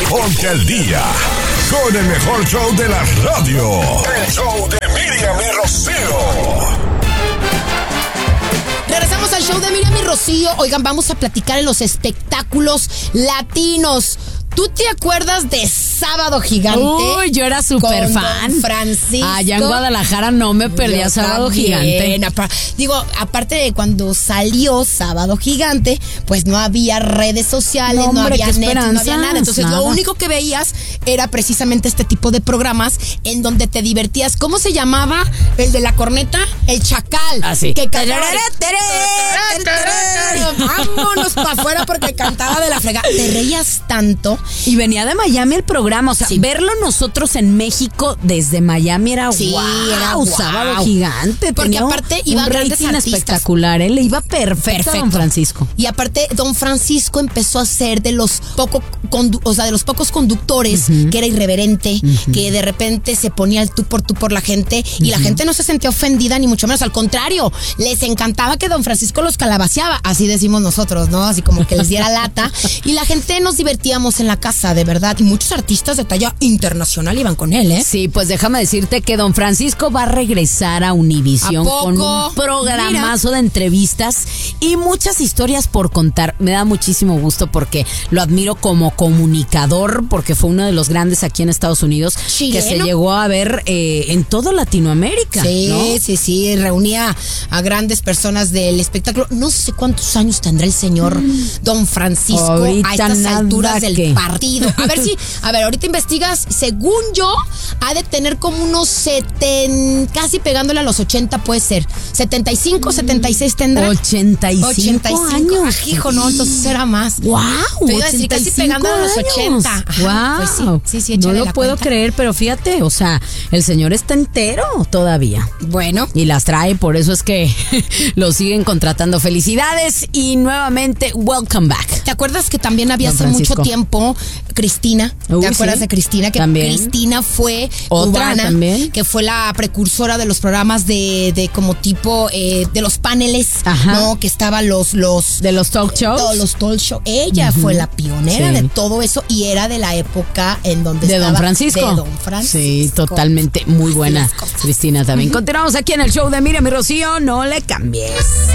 Ponte al día con el mejor show de la radio. El show de Miriam y Rocío. Regresamos al show de Miriam y Rocío. Oigan, vamos a platicar en los espectáculos latinos. ¿Tú te acuerdas de Sábado Gigante? Uy, yo era súper fan. Don Francisco. Allá en Guadalajara no me perdía Sábado Gigante. Aparte de cuando salió Sábado Gigante, pues no había redes sociales, no había net, no había nada. Entonces lo único que veías era precisamente este tipo de programas en donde te divertías. ¿Cómo se llamaba el de la corneta? El Chacal. Así. Que cantaba. Vámonos para afuera porque cantaba de la fregada. Te reías tanto. Y venía de Miami el programa, o sea, verlo nosotros en México desde Miami era era Sábado Gigante. Porque tenía aparte iba un grandes rating artistas. espectacular, le iba perfecto a Don Francisco. Y aparte, Don Francisco empezó a ser de los pocos conductores que era irreverente, que de repente se ponía el tú por la gente y la gente no se sentía ofendida ni mucho menos, al contrario, les encantaba que Don Francisco los calabaceaba, así decimos nosotros, ¿no? Así como que les diera lata y la gente nos divertíamos en la casa, de verdad, y muchos artistas de talla internacional iban con él, ¿eh? Sí, pues déjame decirte que Don Francisco va a regresar a Univisión con un programazo de entrevistas y muchas historias por contar. Me da muchísimo gusto porque lo admiro como comunicador, porque fue uno de los grandes aquí en Estados Unidos que se llegó a ver en todo Latinoamérica. Sí, ¿no? sí, reunía a grandes personas del espectáculo. No sé cuántos años tendrá el señor Don Francisco ahorita a estas alturas del partido. A ver, ahorita investigas, según yo, ha de tener como unos 70, casi pegándole a los 80 puede ser. 75, 76 tendrá. 85 años. Ay, hijo, no, entonces era más. ¡Wow! Te iba a decir casi pegando a los 80. Ajá, ¡Wow! Pues sí, no échale lo la puedo cuenta. creer, pero fíjate, o sea, el señor está entero todavía. Bueno. Y las trae, por eso es que lo siguen contratando. Felicidades y nuevamente, welcome back. ¿Te acuerdas que también había Don hace Francisco. mucho tiempo Cristina? ¿Te acuerdas sí. de Cristina? Que También. Cristina fue Otra cubana, también. que fue la precursora de los programas de como tipo de los paneles, Ajá. ¿no? Que estaban los De los talk shows. todos los talk shows. Ella fue la pionera Sí. de todo eso y era de la época en donde De estaba Don Francisco. De Don Francisco. Sí, totalmente. Muy buena. Así las cosas. Cristina también. Continuamos aquí en el show de Miriam y Rocío. No le cambies.